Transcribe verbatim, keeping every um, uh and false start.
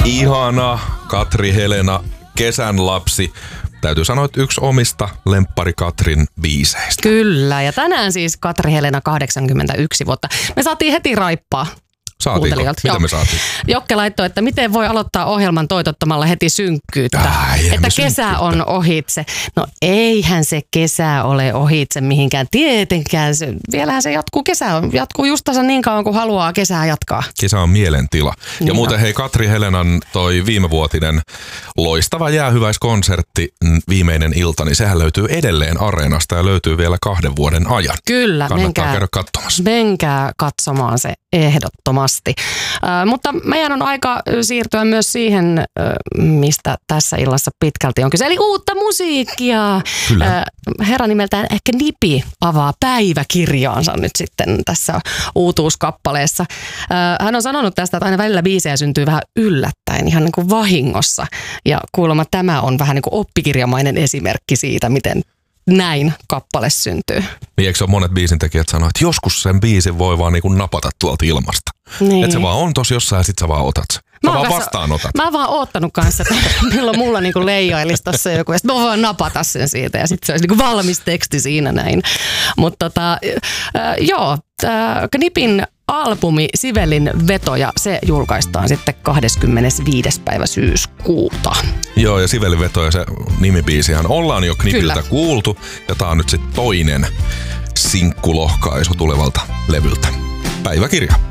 Ihana Katri Helena, kesän lapsi. Täytyy sanoa, että yksi omista lemppari Katrin biiseistä. Kyllä, ja tänään siis Katri Helena kahdeksankymmentäyksi vuotta. Me saatiin heti raippaa. Saatiinko? Mitä Joo. me saatiin? Jokke laittoi, että miten voi aloittaa ohjelman toitottamalla heti synkkyyttä. Ai, että kesä synkkyyttä. on ohitse. No eihän se kesä ole ohitse mihinkään. Tietenkään. Se, vielähän se jatkuu. Kesä on, jatkuu just tasan niin kauan kuin haluaa kesää jatkaa. Kesä on mielentila. Ja Niin muuten on. hei, Katri Helenan toi viimevuotinen loistava jäähyväiskonsertti, viimeinen ilta, niin sehän löytyy edelleen Areenasta ja löytyy vielä kahden vuoden ajan. Kyllä, Kannattaa menkää, käydä katsomassa. menkää katsomaan se ehdottomasti. Äh, mutta meidän on aika siirtyä myös siihen, äh, mistä tässä illassa pitkälti on kyse. Eli uutta musiikkia. Kyllä. Äh, herra nimeltään ehkä Nipi avaa päiväkirjaansa nyt sitten tässä uutuuskappaleessa. Äh, hän on sanonut tästä, että aina välillä biisejä syntyy vähän yllättäen, ihan niin kuin vahingossa. Ja kuulemma tämä on vähän niin kuin oppikirjamainen esimerkki siitä, miten näin kappale syntyy. Niin eikö se ole monet biisintekijät sanoo, että joskus sen biisin voi vaan niin kuin napata tuolta ilmasta. Niin. Että se vaan on tossa jossain ja sit sä vaan otat se. Sä Mä oon vaan kanssa- vastaanotat. Mä oon vaan oottanut kanssa, että milloin mulla niinku leijailisi tossa joku, ja sit mä voin vaan napata sen siitä, ja sitten se olisi niinku valmis teksti siinä näin. Mutta tota, äh, joo, äh, Knipin albumi Sibelin vetoja, se julkaistaan sitten kahdeskymmenesviides päivä syyskuuta. Joo, ja Sivelin veto ja se nimibiisihän ollaan jo Knipiltä Kyllä. kuultu. Ja tää on nyt sitten toinen sinkkulohkaisu tulevalta levyltä. Päiväkirja.